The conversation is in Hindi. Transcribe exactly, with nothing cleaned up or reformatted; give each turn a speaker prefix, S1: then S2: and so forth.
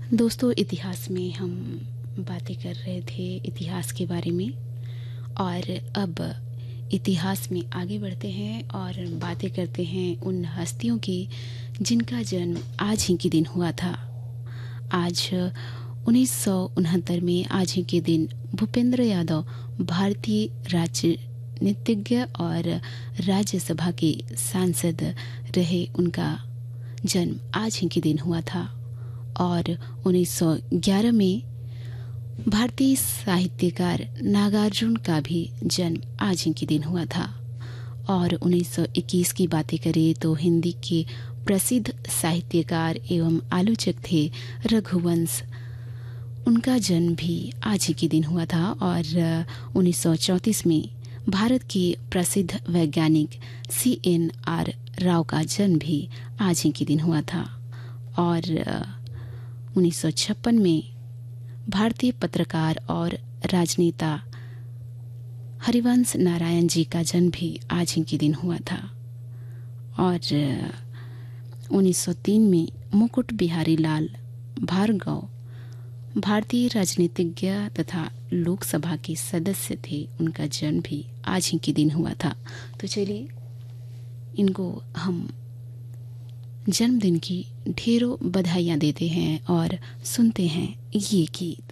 S1: दोस्तों, इतिहास में हम बातें कर रहे थे इतिहास के बारे में। और अब इतिहास में आगे बढ़ते हैं और बातें करते हैं उन हस्तियों की जिनका जन्म आज ही के दिन हुआ था। आज उन्नीस सौ उनहत्तर में आज ही के दिन भूपेंद्र यादव भारतीय राजनीतिज्ञ और राज्यसभा के सांसद रहे। उनका जन्म आज ही के दिन हुआ था। और उन्नीस सौ ग्यारह में भारतीय साहित्यकार नागार्जुन का भी जन्म आज ही के दिन हुआ था। और उन्नीस सौ इक्कीस की बातें करें तो हिंदी के प्रसिद्ध साहित्यकार एवं आलोचक थे रघुवंश। उनका जन्म भी आज ही के दिन हुआ था। और उन्नीस सौ चौंतीस में भारत के प्रसिद्ध वैज्ञानिक सी एन आर राव का जन्म भी आज ही के दिन हुआ था। और उन्नीस सौ छप्पन में भारतीय पत्रकार और राजनेता हरिवंश नारायण जी का जन्म भी आज ही के दिन हुआ था। और उन्नीस सौ तीन में मुकुट बिहारी लाल भार्गव भारतीय राजनीतिज्ञ तथा लोकसभा के सदस्य थे। उनका जन्म भी आज ही के दिन हुआ था। तो चलिए इनको हम जन्मदिन की ढेरों बधाइयाँ देते हैं और सुनते हैं ये गीत।